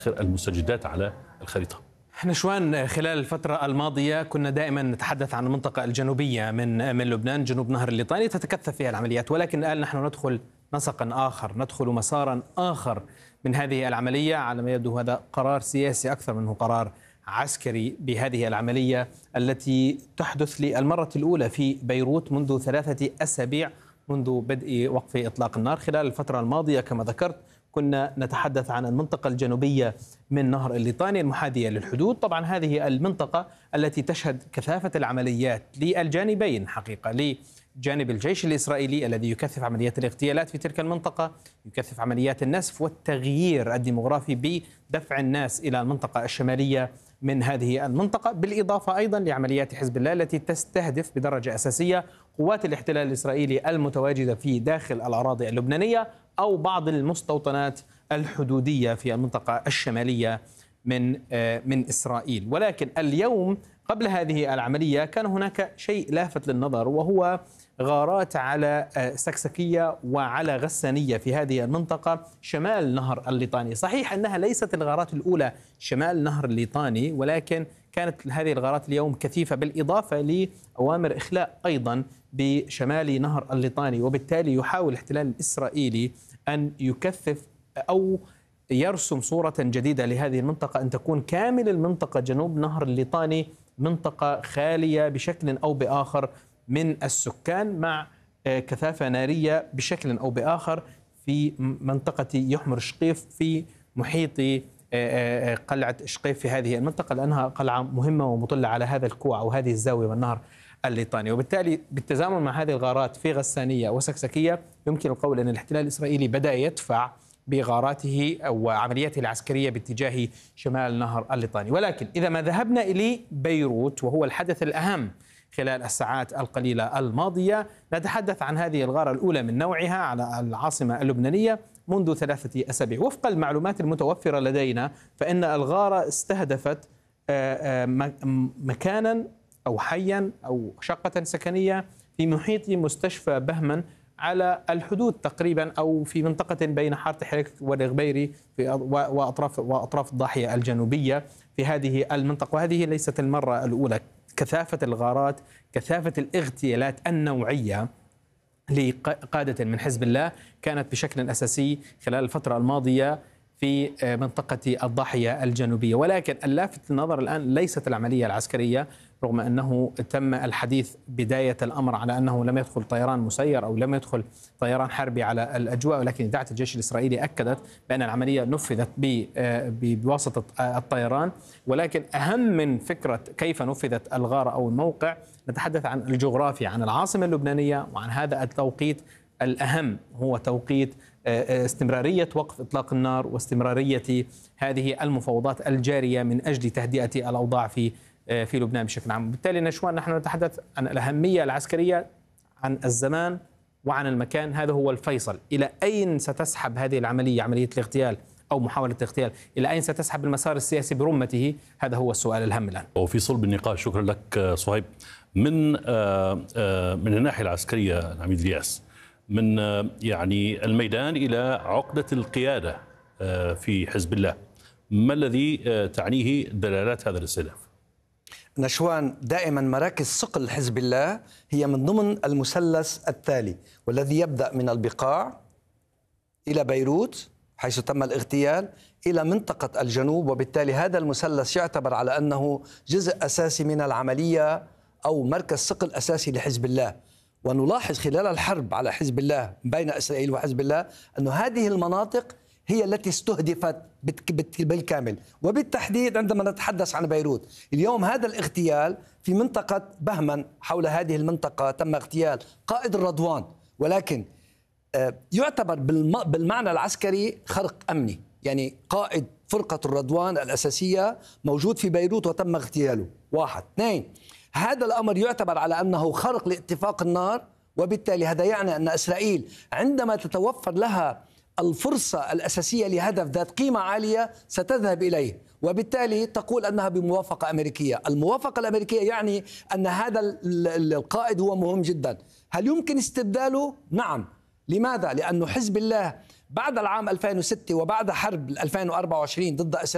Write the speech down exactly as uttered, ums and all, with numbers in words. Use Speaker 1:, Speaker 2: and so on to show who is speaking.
Speaker 1: المستجدات على الخريطة.
Speaker 2: نشوان، خلال الفترة الماضية كنا دائما نتحدث عن المنطقة الجنوبية من من لبنان، جنوب نهر الليطاني تتكثف فيها العمليات، ولكن الآن نحن ندخل نسقا آخر، ندخل مسارا آخر من هذه العملية. على ما يبدو هذا قرار سياسي أكثر منه قرار عسكري بهذه العملية التي تحدث للمرة الأولى في بيروت منذ ثلاثة أسابيع منذ بدء وقف إطلاق النار. خلال الفترة الماضية كما ذكرت كنا نتحدث عن المنطقة الجنوبية من نهر الليطاني المحاذية للحدود. طبعا هذه المنطقة التي تشهد كثافة العمليات للجانبين حقيقة، لجانب الجيش الإسرائيلي الذي يكثف عمليات الاغتيالات في تلك المنطقة، يكثف عمليات النسف والتغيير الديمغرافي بدفع الناس إلى المنطقة الشمالية من هذه المنطقة، بالإضافة أيضا لعمليات حزب الله التي تستهدف بدرجة أساسية قوات الاحتلال الإسرائيلي المتواجدة في داخل الأراضي اللبنانية أو بعض المستوطنات الحدودية في المنطقة الشمالية من من إسرائيل. ولكن اليوم قبل هذه العملية كان هناك شيء لافت للنظر، وهو غارات على سكسكية وعلى غسانية في هذه المنطقة شمال نهر الليطاني. صحيح أنها ليست الغارات الأولى شمال نهر الليطاني، ولكن كانت هذه الغارات اليوم كثيفة، بالإضافة لأوامر إخلاء أيضا بشمال نهر الليطاني، وبالتالي يحاول الاحتلال الإسرائيلي أن يكثف أو يرسم صورة جديدة لهذه المنطقة، أن تكون كامل المنطقة جنوب نهر الليطاني منطقة خالية بشكل أو بآخر من السكان، مع كثافة نارية بشكل أو بآخر في منطقة يحمر شقيف في محيط قلعة شقيف في هذه المنطقة، لأنها قلعة مهمة ومطلة على هذا الكوع أو هذه الزاوية من نهر الليطاني. وبالتالي بالتزامن مع هذه الغارات في غسانية وسكسكية يمكن القول أن الاحتلال الإسرائيلي بدأ يدفع بغاراته أو عملياته العسكرية باتجاه شمال نهر الليطاني. ولكن إذا ما ذهبنا إلى بيروت وهو الحدث الأهم خلال الساعات القليلة الماضية، نتحدث عن هذه الغارة الأولى من نوعها على العاصمة اللبنانية منذ ثلاثة أسابيع. وفق المعلومات المتوفرة لدينا فإن الغارة استهدفت مكانا أو حيا أو شقة سكنية في محيط مستشفى بهمن على الحدود تقريبا، أو في منطقة بين حارة حريك والغبيري في وأطراف وأطراف الضاحية الجنوبية في هذه المنطقة. وهذه ليست المرة الأولى. كثافة الغارات، كثافة الاغتيالات النوعية لقادة من حزب الله كانت بشكل أساسي خلال الفترة الماضية في منطقة الضاحية الجنوبية. ولكن اللافت للنظر الآن ليست العملية العسكرية، رغم أنه تم الحديث بداية الأمر على أنه لم يدخل طيران مسير أو لم يدخل طيران حربي على الأجواء، ولكن إذاعة الجيش الإسرائيلي أكدت بأن العملية نفذت بواسطة الطيران. ولكن أهم من فكرة كيف نفذت الغارة أو الموقع، نتحدث عن الجغرافيا، عن العاصمة اللبنانية، وعن هذا التوقيت الأهم هو توقيت استمرارية وقف إطلاق النار واستمرارية هذه المفاوضات الجارية من أجل تهدئة الأوضاع في في لبنان بشكل عام. بالتالي نشوان نحن نتحدث عن الأهمية العسكرية، عن الزمان وعن المكان. هذا هو الفيصل. إلى أين ستسحب هذه العملية، عملية الاغتيال أو محاولة الاغتيال، إلى أين ستسحب المسار السياسي برمته؟ هذا هو السؤال الهام الآن.
Speaker 1: وفي صلب النقاش. شكرا لك صهيب. من من الناحية العسكرية العميد الياس، من يعني الميدان إلى عقدة القيادة في حزب الله، ما الذي تعنيه دلالات هذا الاستهداف؟
Speaker 3: نشوان، دائما مراكز صقل حزب الله هي من ضمن المثلث التالي، والذي يبدأ من البقاع إلى بيروت حيث تم الاغتيال إلى منطقة الجنوب. وبالتالي هذا المثلث يعتبر على أنه جزء أساسي من العملية أو مركز صقل أساسي لحزب الله. ونلاحظ خلال الحرب على حزب الله بين إسرائيل وحزب الله أن هذه المناطق هي التي استهدفت بالكامل، وبالتحديد عندما نتحدث عن بيروت اليوم هذا الاغتيال في منطقة بهمن. حول هذه المنطقة تم اغتيال قائد الرضوان، ولكن يعتبر بالمعنى العسكري خرق أمني، يعني قائد فرقة الرضوان الأساسية موجود في بيروت وتم اغتياله. واحد. اثنين، هذا الأمر يعتبر على أنه خرق لاتفاق النار، وبالتالي هذا يعني أن إسرائيل عندما تتوفر لها الفرصة الأساسية لهدف ذات قيمة عالية ستذهب إليه، وبالتالي تقول أنها بموافقة أمريكية. الموافقة الأمريكية يعني أن هذا القائد هو مهم جدا. هل يمكن استبداله؟ نعم. لماذا؟ لأن حزب الله بعد العام ألفين وستة وبعد حرب ألفين وأربعة وعشرين ضد إسرائيل